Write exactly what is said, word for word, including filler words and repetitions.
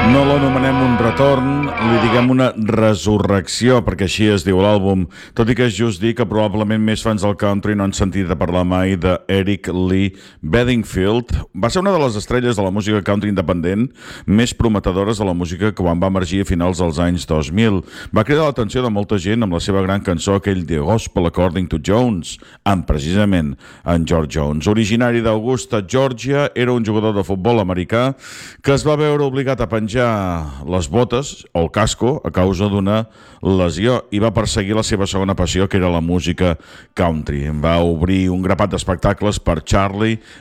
No l'anomenem un retorn, li diguem una resurrecció, perquè així es diu l'àlbum, tot i que és just dir que probablement més fans del country no han sentit a parlar mai de Eric Lee Bedingfield. Va ser una de les estrelles de la música country independent més prometedores de la música quan va emergir a finals dels anys dos mil. Va cridar l'atenció de molta gent amb la seva gran cançó, aquell de Gospel According to Jones, amb precisament en George Jones. Originari d'Augusta, Georgia, era un jugador de futbol americà que es va veure obligat a penjar les botes o el casco a causa d'una lesió i va perseguir la seva segona passió, que era la música country. Va obrir un grapat d'espectacles per Charlie